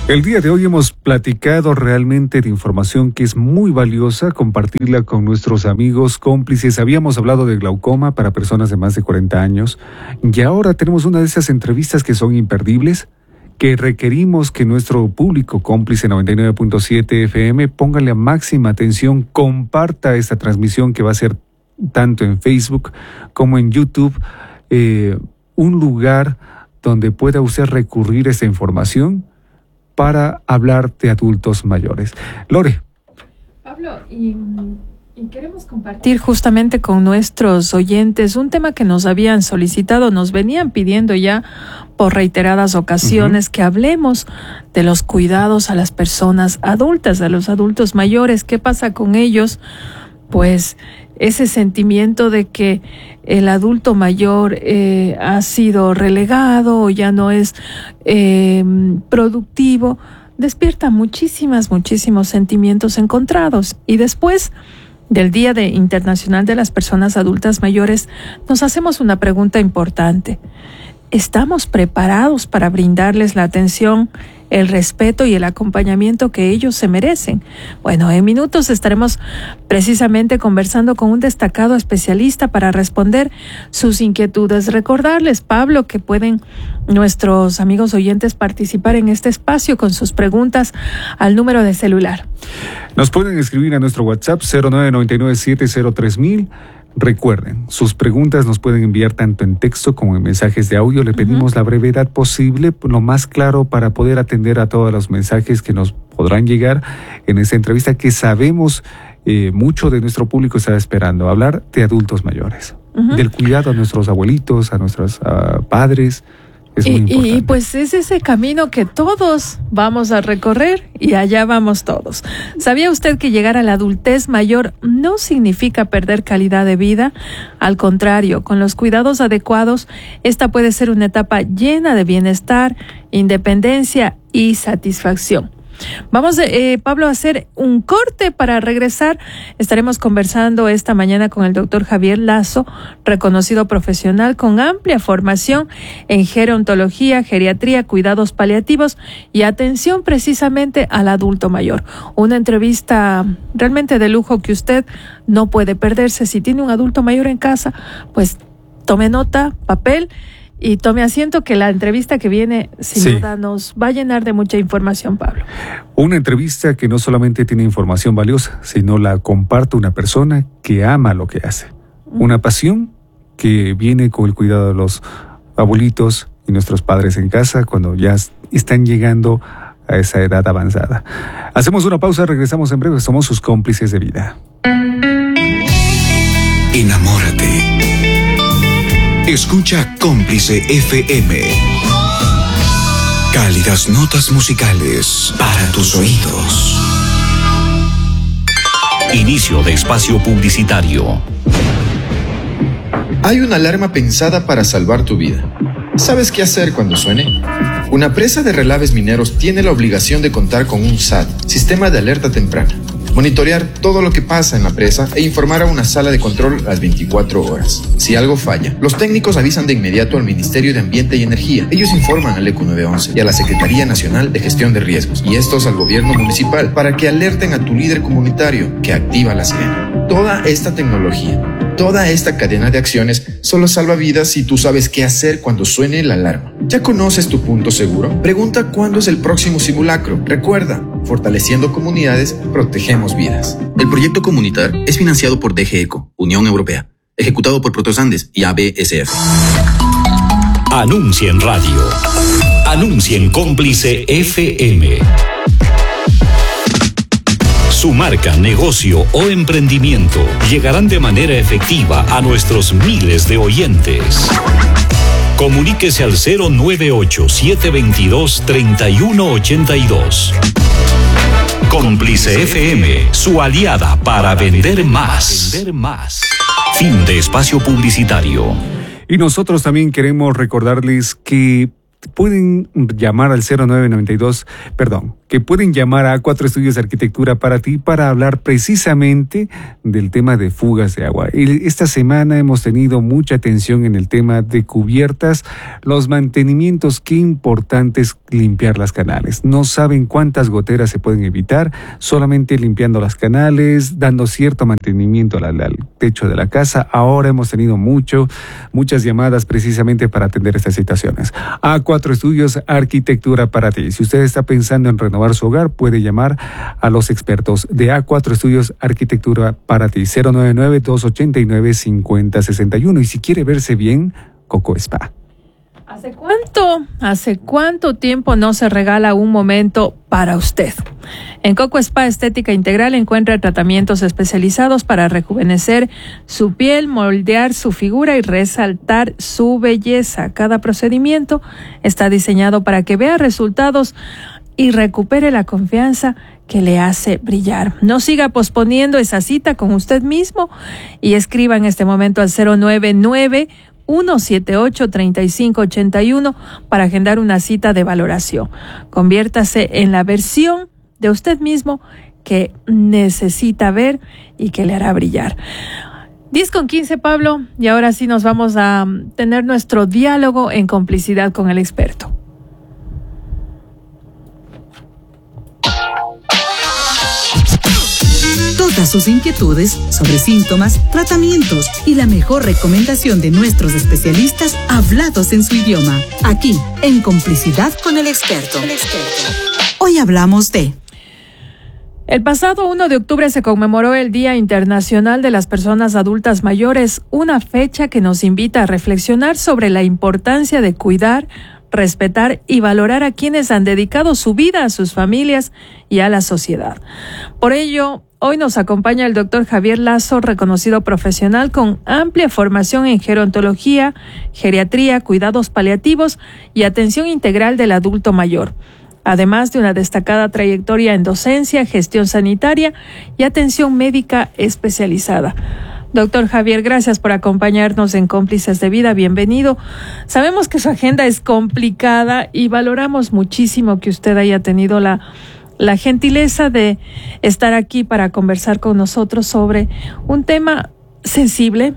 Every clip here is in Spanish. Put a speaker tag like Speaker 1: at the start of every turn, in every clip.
Speaker 1: El día de hoy hemos platicado realmente de información que es muy valiosa, compartirla con nuestros amigos cómplices. Habíamos hablado de glaucoma para personas de más de 40 años y ahora tenemos una de esas entrevistas que son imperdibles, que requerimos que nuestro público cómplice 99.7 FM ponga la máxima atención, comparta esta transmisión que va a ser tanto en Facebook como en YouTube, un lugar donde pueda usted recurrir a esta información para hablar de adultos mayores. Lore.
Speaker 2: Pablo, y queremos compartir justamente con nuestros oyentes un tema que nos habían solicitado, nos venían pidiendo ya por reiteradas ocasiones que hablemos de los cuidados a las personas adultas, a los adultos mayores. ¿Qué pasa con ellos? Pues ese sentimiento de que el adulto mayor ha sido relegado o ya no es productivo, despierta muchísimos sentimientos encontrados. Y después del Día Internacional de las Personas Adultas Mayores, nos hacemos una pregunta importante. ¿Estamos preparados para brindarles la atención, el respeto y el acompañamiento que ellos se merecen? Bueno, en minutos estaremos precisamente conversando con un destacado especialista para responder sus inquietudes. Recordarles, Pablo, que pueden nuestros amigos oyentes participar en este espacio con sus preguntas al número de celular.
Speaker 1: Nos pueden escribir a nuestro WhatsApp 0999703000. Recuerden, sus preguntas nos pueden enviar tanto en texto como en mensajes de audio. Le pedimos la brevedad posible, lo más claro para poder atender a todos los mensajes que nos podrán llegar en esta entrevista que sabemos mucho de nuestro público está esperando. Hablar de adultos mayores, del cuidado a nuestros abuelitos, a nuestros padres. Es muy importante.
Speaker 2: Y pues es ese camino que todos vamos a recorrer y allá vamos todos. ¿Sabía usted que llegar a la adultez mayor no significa perder calidad de vida? Al contrario, con los cuidados adecuados, esta puede ser una etapa llena de bienestar, independencia y satisfacción. Vamos, Pablo, a hacer un corte. Para regresar, estaremos conversando esta mañana con el doctor Javier Lazo, reconocido profesional con amplia formación en gerontología, geriatría, cuidados paliativos y atención precisamente al adulto mayor. Una entrevista realmente de lujo que usted no puede perderse. Si tiene un adulto mayor en casa, pues tome nota, papel, y tome asiento, que la entrevista que viene sin duda nos va a llenar de mucha información, Pablo.
Speaker 1: Una entrevista que no solamente tiene información valiosa, sino la comparte una persona que ama lo que hace. Una pasión que viene con el cuidado de los abuelitos y nuestros padres en casa cuando ya están llegando a esa edad avanzada. Hacemos una pausa, regresamos en breve. Somos sus cómplices de vida.
Speaker 3: Enamórate. Escucha Cómplice FM. Cálidas notas musicales para tus oídos. Inicio de espacio publicitario.
Speaker 4: Hay una alarma pensada para salvar tu vida. ¿Sabes qué hacer cuando suene? Una presa de relaves mineros tiene la obligación de contar con un SAT, Sistema de Alerta Temprana. Monitorear todo lo que pasa en la presa e informar a una sala de control las 24 horas. Si algo falla, los técnicos avisan de inmediato al Ministerio de Ambiente y Energía. Ellos informan al ECO 911 y a la Secretaría Nacional de Gestión de Riesgos, y estos al gobierno municipal, para que alerten a tu líder comunitario que activa la sirena. Toda esta tecnología, toda esta cadena de acciones solo salva vidas si tú sabes qué hacer cuando suene la alarma. ¿Ya conoces tu punto seguro? Pregunta cuándo es el próximo simulacro. Recuerda, fortaleciendo comunidades, protegemos vidas.
Speaker 5: El proyecto Comunitar es financiado por DG ECO, Unión Europea, ejecutado por Protosandes y ABSF.
Speaker 3: Anuncia en radio. Anuncia en Cómplice FM. Su marca, negocio o emprendimiento llegarán de manera efectiva a nuestros miles de oyentes. Comuníquese al 098-722-3182. Cómplice FM, su aliada para vender más. Fin de espacio publicitario.
Speaker 1: Y nosotros también queremos recordarles que pueden llamar al que pueden llamar a A4 Estudios Arquitectura para ti para hablar precisamente del tema de fugas de agua. Esta semana hemos tenido mucha atención en el tema de cubiertas, los mantenimientos, qué importante es limpiar las canales. No saben cuántas goteras se pueden evitar solamente limpiando las canales, dando cierto mantenimiento al techo de la casa. Ahora hemos tenido muchas llamadas precisamente para atender estas situaciones. A4 Estudios Arquitectura para ti. Si usted está pensando en renovar su hogar, puede llamar a los expertos de A4 Estudios Arquitectura para ti, 099-289-5061. Y si quiere verse bien, Coco Spa.
Speaker 2: ¿Hace cuánto tiempo no se regala un momento para usted? En Coco Spa Estética Integral encuentra tratamientos especializados para rejuvenecer su piel, moldear su figura y resaltar su belleza. Cada procedimiento está diseñado para que vea resultados y recupere la confianza que le hace brillar. No siga posponiendo esa cita con usted mismo y escriba en este momento al 099-178-3581 para agendar una cita de valoración. Conviértase en la versión de usted mismo que necesita ver y que le hará brillar. 10:15, Pablo, y ahora sí nos vamos a tener nuestro diálogo en complicidad con el experto.
Speaker 6: Todas sus inquietudes sobre síntomas, tratamientos y la mejor recomendación de nuestros especialistas hablados en su idioma. Aquí, en Complicidad con el experto. Hoy hablamos de...
Speaker 2: El pasado 1 de octubre se conmemoró el Día Internacional de las Personas Adultas Mayores, una fecha que nos invita a reflexionar sobre la importancia de cuidar, respetar y valorar a quienes han dedicado su vida a sus familias y a la sociedad. Por ello, hoy nos acompaña el doctor Javier Lazo, reconocido profesional con amplia formación en gerontología, geriatría, cuidados paliativos y atención integral del adulto mayor, además de una destacada trayectoria en docencia, gestión sanitaria y atención médica especializada. Doctor Javier, gracias por acompañarnos en Cómplices de Vida. Bienvenido. Sabemos que su agenda es complicada y valoramos muchísimo que usted haya tenido la gentileza de estar aquí para conversar con nosotros sobre un tema sensible.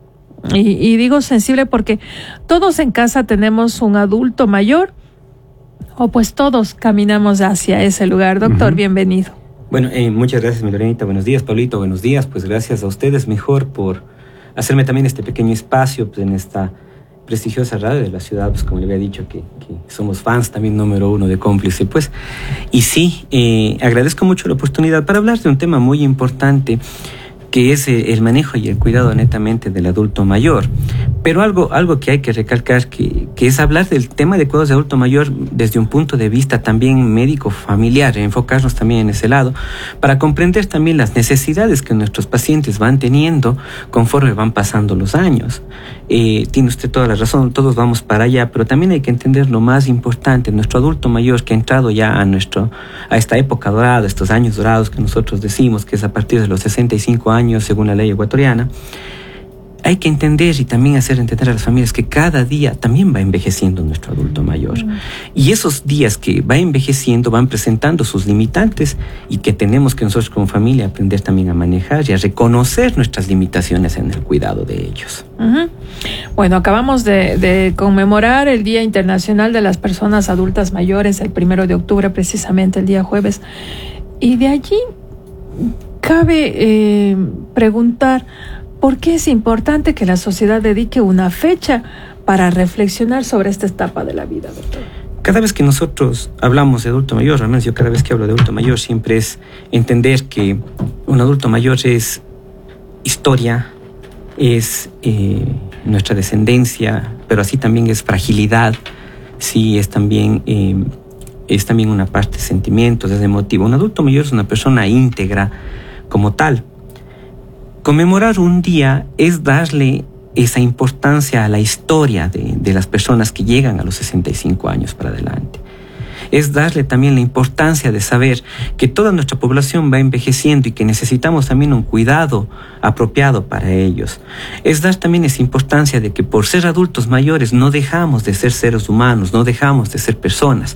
Speaker 2: Y digo sensible porque todos en casa tenemos un adulto mayor, o pues todos caminamos hacia ese lugar. Doctor, bienvenido.
Speaker 7: Bueno, muchas gracias, mi Lorenita. Buenos días, Pablito. Buenos días. Pues gracias a ustedes mejor por hacerme también este pequeño espacio pues, en esta prestigiosa radio de la ciudad, pues como le había dicho que somos fans también número 1 de Cómplice, pues. Y sí, agradezco mucho la oportunidad para hablar de un tema muy importante que es el manejo y el cuidado netamente del adulto mayor. Pero algo que hay que recalcar, que es hablar del tema de cuidados de adulto mayor desde un punto de vista también médico-familiar, enfocarnos también en ese lado, para comprender también las necesidades que nuestros pacientes van teniendo conforme van pasando los años. Tiene usted toda la razón, todos vamos para allá, pero también hay que entender lo más importante, nuestro adulto mayor que ha entrado ya a esta época dorada, estos años dorados que nosotros decimos, que es a partir de los 65 años, según la ley ecuatoriana. Hay que entender y también hacer entender a las familias que cada día también va envejeciendo nuestro adulto mayor. Y esos días que va envejeciendo van presentando sus limitantes y que tenemos que nosotros como familia aprender también a manejar y a reconocer nuestras limitaciones en el cuidado de ellos.
Speaker 2: Bueno, acabamos de conmemorar el Día Internacional de las Personas Adultas Mayores, el 1 de octubre, precisamente el día jueves. Y de allí cabe preguntar, ¿por qué es importante que la sociedad dedique una fecha para reflexionar sobre esta etapa de la vida, doctor?
Speaker 7: Cada vez que nosotros hablamos de adulto mayor, al menos yo cada vez que hablo de adulto mayor, siempre es entender que un adulto mayor es historia, es nuestra descendencia, pero así también es fragilidad, sí, es también una parte de sentimientos, es emotivo. Un adulto mayor es una persona íntegra como tal. Conmemorar un día es darle esa importancia a la historia de las personas que llegan a los 65 años para adelante. Es darle también la importancia de saber que toda nuestra población va envejeciendo y que necesitamos también un cuidado apropiado para ellos. Es dar también esa importancia de que por ser adultos mayores no dejamos de ser seres humanos, no dejamos de ser personas.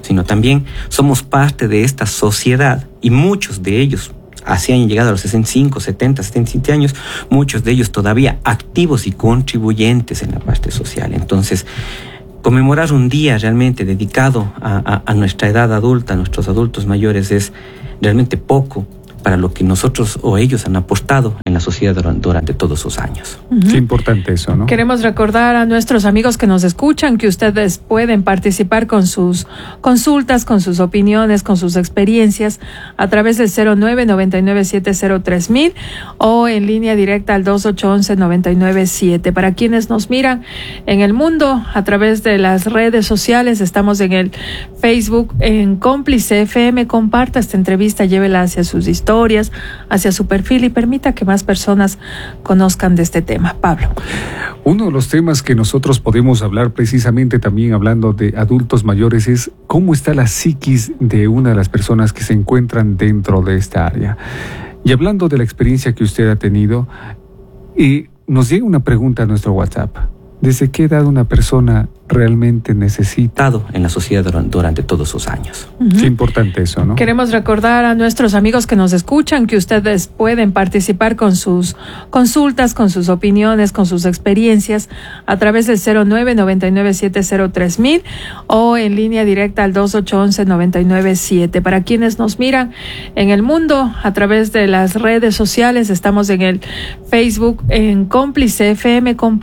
Speaker 7: sino también somos parte de esta sociedad y muchos de ellos, así han llegado a los 65, 70, 77 años, muchos de ellos todavía activos y contribuyentes en la parte social. Entonces, conmemorar un día realmente dedicado a nuestra edad adulta, a nuestros adultos mayores, es realmente poco para lo que nosotros o ellos han aportado en la sociedad durante todos esos años.
Speaker 1: Qué importante eso, ¿no?
Speaker 2: Queremos recordar a nuestros amigos que nos escuchan que ustedes pueden participar con sus consultas, con sus opiniones, con sus experiencias a través del 0999703000 o en línea directa al 2811-997. Para quienes nos miran en el mundo a través de las redes sociales, estamos en el Facebook en Cómplice FM. Comparta esta entrevista, llévela hacia sus historias, hacia su perfil y permita que más personas conozcan de este tema. Pablo.
Speaker 1: Uno de los temas que nosotros podemos hablar precisamente también hablando de adultos mayores es cómo está la psiquis de una de las personas que se encuentran dentro de esta área. Y hablando de la experiencia que usted ha tenido, nos llega una pregunta a nuestro WhatsApp. ¿Desde qué edad una persona realmente necesita
Speaker 7: en la sociedad durante todos esos años?
Speaker 1: Qué importante eso, ¿no?
Speaker 2: Queremos recordar a nuestros amigos que nos escuchan que ustedes pueden participar con sus consultas, con sus opiniones, con sus experiencias a través del 0999703000 o en línea directa al 2811-997. Para quienes nos miran en el mundo a través de las redes sociales, estamos en el Facebook en Cómplice FM.